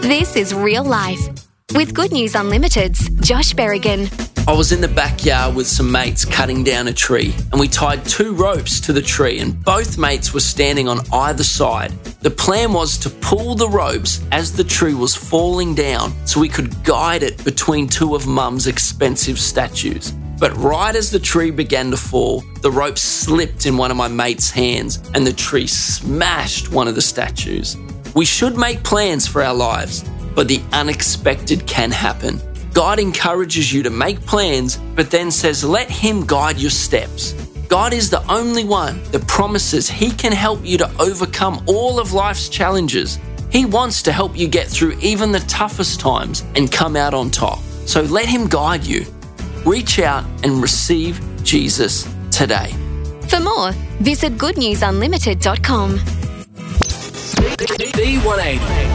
This is real life. With Good News Unlimited's Josh Berrigan. I was in the backyard with some mates cutting down a tree, and we tied 2 ropes to the tree, and both mates were standing on either side. The plan was to pull the ropes as the tree was falling down so we could guide it between 2 of Mum's expensive statues. But right as the tree began to fall, the rope slipped in one of my mates' hands and the tree smashed one of the statues. We should make plans for our lives, but the unexpected can happen. God encourages you to make plans, but then says, let Him guide your steps. God is the only one that promises He can help you to overcome all of life's challenges. He wants to help you get through even the toughest times and come out on top. So let Him guide you. Reach out and receive Jesus today. For more, visit goodnewsunlimited.com. B180